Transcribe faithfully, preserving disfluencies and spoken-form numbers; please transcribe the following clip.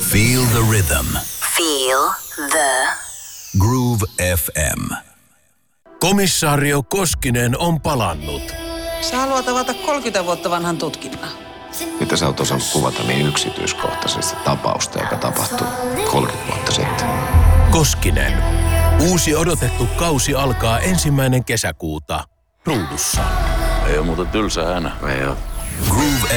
Feel the rhythm. Feel the Groove F M. Komissaario Koskinen on palannut. Sä haluat avata kolmekymmentä vuotta vanhan tutkinnan. Mitä sä oot osannut kuvata niin yksityiskohtaisesti tapausta, joka tapahtui kolmekymmentä vuotta sitten? Koskinen. Uusi odotettu kausi alkaa ensimmäinen kesäkuuta. Ruudussa. Ei ole muuta tylsä äänä. Ei oo. Groove